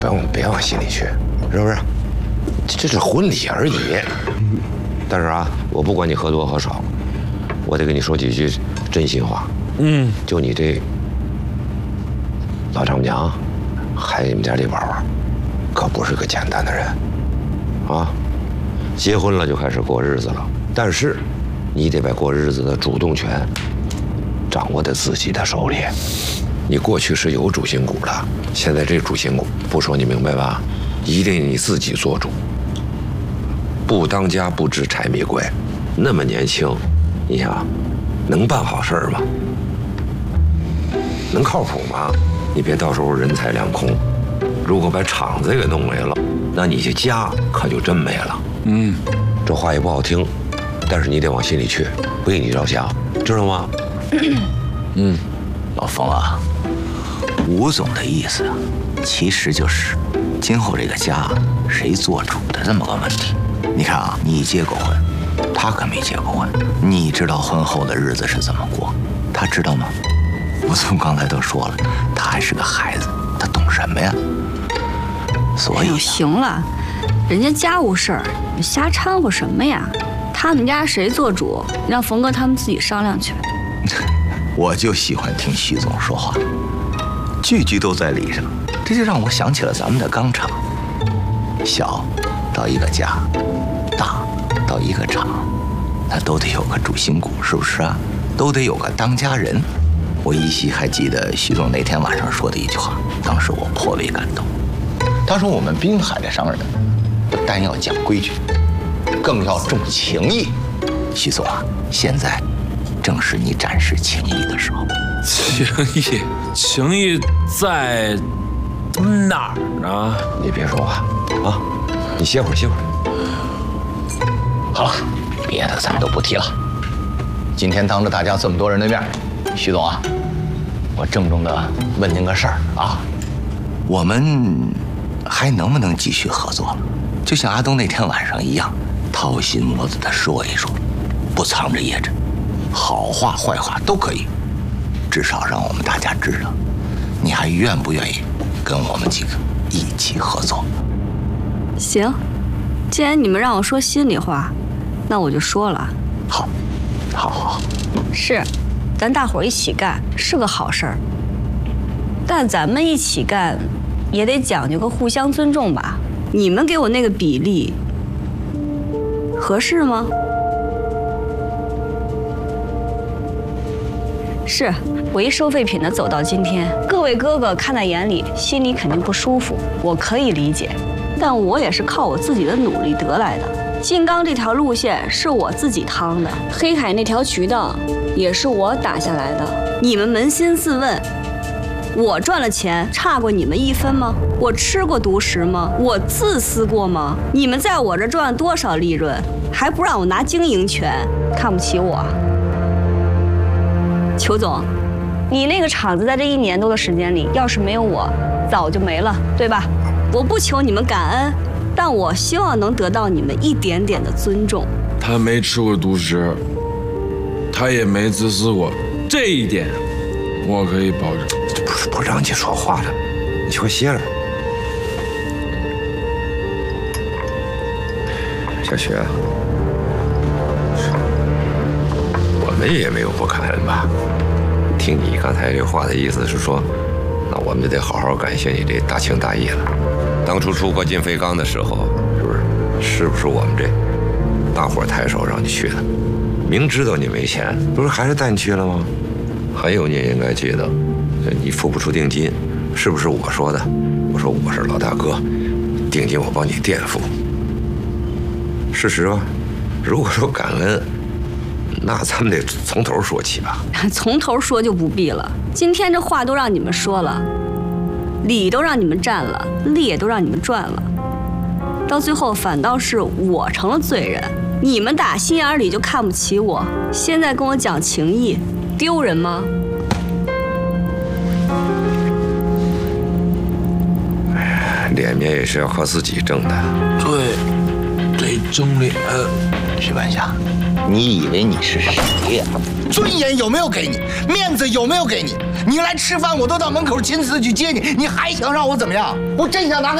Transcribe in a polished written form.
别往心里去，是不是？这是婚礼而已。但是啊，我不管你喝多喝少，我得跟你说几句真心话。就你这老丈母娘，孩子们家这宝儿，可不是个简单的人啊。结婚了就开始过日子了，但是你得把过日子的主动权掌握在自己的手里。你过去是有主心骨的，现在这主心骨不说你明白吧？一定你自己做主。不当家不知柴米贵，那么年轻，你想能办好事吗？能靠谱吗？你别到时候人财两空。如果把厂子给弄没了，那你这家可就真没了。这话也不好听，但是你得往心里去，为你着想，知道吗？ 老冯啊，吴总的意思其实就是今后这个家谁做主的这么个问题。你看啊，你结过婚，他可没结过婚，你知道婚后的日子是怎么过，他知道吗？吴总刚才都说了，他还是个孩子，他懂什么呀？所以行了，人家家务事儿，你瞎掺和什么呀？他们家谁做主，让冯哥他们自己商量去。 我就喜欢听徐总说话，句句都在理上，这就让我想起了咱们的钢厂，小到一个家，大到一个厂，那都得有个主心骨，是不是啊？都得有个当家人。我依稀还记得徐总那天晚上说的一句话，当时我颇为感动。他说我们滨海的商人不但要讲规矩，更要重情义。徐总啊，现在正是你展示情义的时候。 情义在哪儿呢？ 你别说话啊，你歇会儿，歇会儿。 好了，别的咱们都不提了。今天当着大家这么多人的面，徐总啊，我郑重的问您个事儿啊，我们还能不能继续合作了？就像阿东那天晚上一样，掏心窝子的说一说，不藏着掖着，好话坏话都可以，至少让我们大家知道，你还愿不愿意跟我们几个一起合作？ 行，既然你们让我说心里话，那我就说了。 好，好， 是，咱大伙儿一起干是个好事儿，但咱们一起干也得讲究个互相尊重吧？你们给我那个比例合适吗？是我一收废品的走到今天，各位哥哥看在眼里，心里肯定不舒服，我可以理解，但我也是靠我自己的努力得来的。金刚这条路线是我自己趟的，黑海那条渠道也是我打下来的。你们扪心自问，我赚了钱差过你们一分吗？我吃过独食吗？我自私过吗？你们在我这赚了多少利润，还不让我拿经营权？看不起我？裘总，你那个厂子在这1年多的时间里，要是没有我，早就没了，对吧？我不求你们感恩，但我希望能得到你们一点点的尊重。 他没吃过独食，他也没自私过，这一点我可以保证。 这不让你说话了，你给我歇着。小雪，我们也没有不感恩吧？听你刚才这话的意思是说，那我们就得好好感谢你这大情大义了。当初出国进飞钢的时候，是不是我们这大伙抬手让你去的？明知道你没钱，不是还是带你去了吗？还有你也应该记得，你付不出定金，是不是我说的？我说我是老大哥，定金我帮你垫付。事实吧，如果说感恩，那咱们得从头说起吧。 从头说就不必了，今天这话都让你们说了，理都让你们占了，利也都让你们赚了，到最后反倒是我成了罪人。你们打心眼里就看不起我，现在跟我讲情义，丢人吗？ 脸面也是要靠自己挣的。 对，得争脸。 徐半夏， 你以为你是谁呀？尊严有没有给你？面子有没有给你？你来吃饭，我都到门口亲自去接你，你还想让我怎么样？我真想拿个